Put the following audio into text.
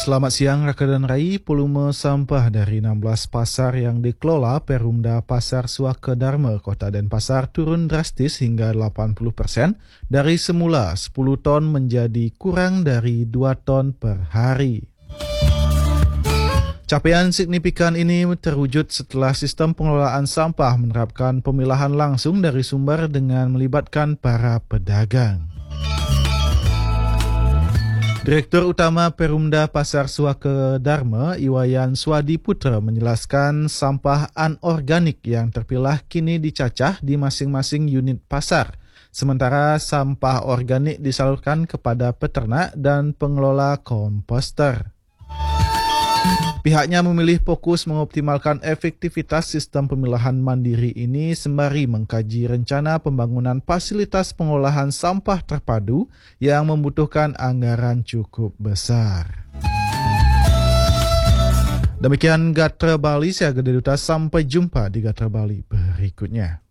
Selamat siang Raka dan Rai. Volume sampah dari 16 pasar yang dikelola Perumda Pasar Suaka Dharma Kota Denpasar turun drastis hingga 80% dari semula 10 ton menjadi kurang dari 2 ton per hari. Capaian signifikan ini terwujud setelah sistem pengelolaan sampah menerapkan pemilahan langsung dari sumber dengan melibatkan para pedagang. Direktur Utama Perumda Pasar Suaka Dharma, Iwayan Swadi Putra, menjelaskan sampah anorganik yang terpilah kini dicacah di masing-masing unit pasar. Sementara sampah organik disalurkan kepada peternak dan pengelola komposter. Pihaknya memilih fokus mengoptimalkan efektivitas sistem pemilahan mandiri ini sembari mengkaji rencana pembangunan fasilitas pengolahan sampah terpadu yang membutuhkan anggaran cukup besar. Demikian Gatra Bali, saya Gede Duta, sampai jumpa di Gatra Bali berikutnya.